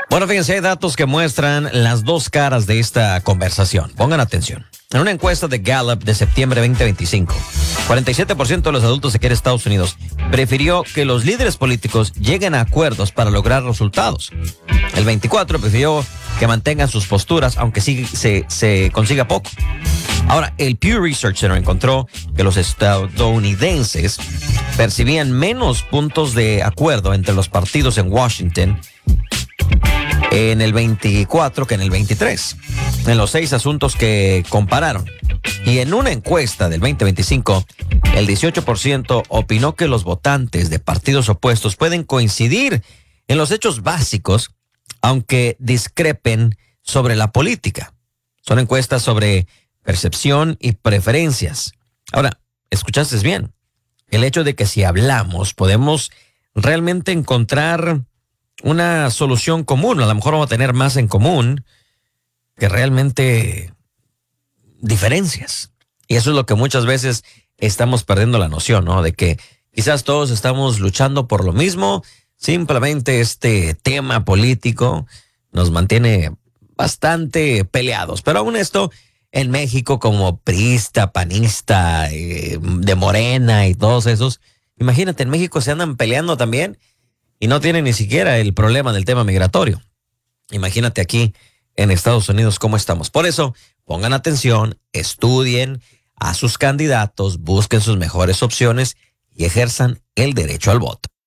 Bueno, fíjense, hay datos que muestran las dos caras de esta conversación. Pongan atención. En una encuesta de Gallup de septiembre 2025, 47% de los adultos de aquí en Estados Unidos prefirió que los líderes políticos lleguen a acuerdos para lograr resultados. El 24% prefirió que mantengan sus posturas, aunque sí se consiga poco. Ahora, el Pew Research Center encontró que los estadounidenses percibían menos puntos de acuerdo entre los partidos en Washington en el 24 que en el 23, en los 6 asuntos que compararon. Y en una encuesta del 2025, el 18% opinó que los votantes de partidos opuestos pueden coincidir en los hechos básicos, aunque discrepen sobre la política. Son encuestas sobre percepción y preferencias. Ahora, escuchaste bien, el hecho de que si hablamos podemos realmente encontrar una solución común. A lo mejor vamos a tener más en común que realmente diferencias. Y eso es lo que muchas veces estamos perdiendo la noción, ¿no? De que quizás todos estamos luchando por lo mismo. Simplemente este tema político nos mantiene bastante peleados. Pero aún esto, en México, como priista, panista, de Morena y todos esos, imagínate, en México se andan peleando también y no tienen ni siquiera el problema del tema migratorio. Imagínate aquí en Estados Unidos cómo estamos. Por eso, pongan atención, estudien a sus candidatos, busquen sus mejores opciones y ejerzan el derecho al voto.